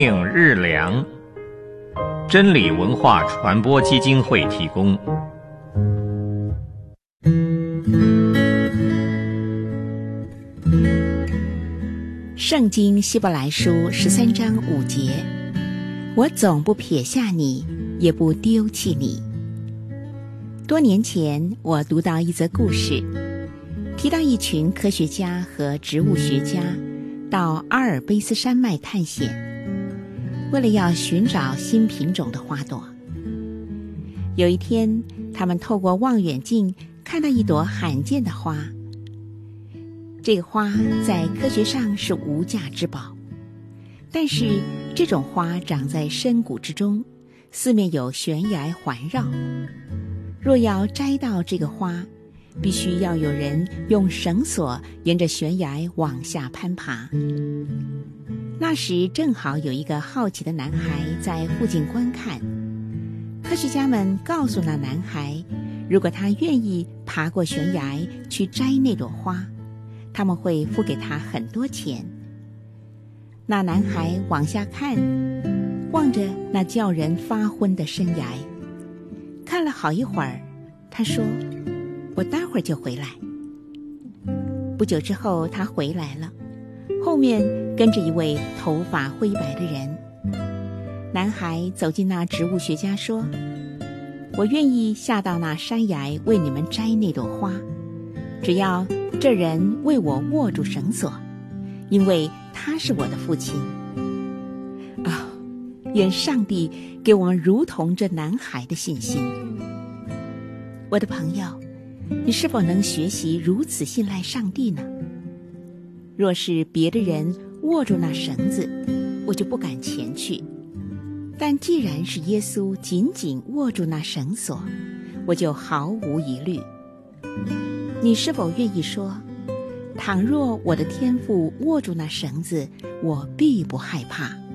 应日粮，真理文化传播基金会提供。 圣经希伯来书13章5节，我总不撇下你，也不丢弃你。多年前，我读到一则故事，提到一群科学家和植物学家到阿尔卑斯山脉探险，为了要寻找新品种的花朵。有一天，他们透过望远镜看到一朵罕见的花。这个花在科学上是无价之宝，但是这种花长在深谷之中，四面有悬崖环绕。若要摘到这个花，必须要有人用绳索沿着悬崖往下攀爬。那时正好有一个好奇的男孩在附近观看，科学家们告诉那男孩，如果他愿意爬过悬崖去摘那朵花，他们会付给他很多钱。那男孩往下看，望着那叫人发昏的深崖，看了好一会儿，他说：“我待会儿就回来。”不久之后，他回来了，后面跟着一位头发灰白的人。男孩走进那植物学家说：“我愿意下到那山崖为你们摘那朵花，只要这人为我握住绳索，因为他是我的父亲。”愿上帝给我们如同这男孩的信心。我的朋友，你是否能学习如此信赖上帝呢？若是别的人握住那绳子，我就不敢前去，但既然是耶稣紧紧握住那绳索，我就毫无疑虑。你是否愿意说，倘若我的天父握住那绳子，我必不害怕？